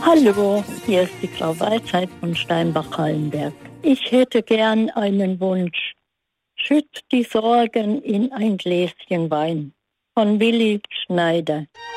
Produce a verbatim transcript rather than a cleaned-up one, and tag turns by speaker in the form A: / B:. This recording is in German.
A: Hallo, hier ist die Frau Weisheit von Steinbach-Hallenberg. Ich hätte gern einen Wunsch. Schütt die Sorgen in ein Gläschen Wein von Willi Schneider.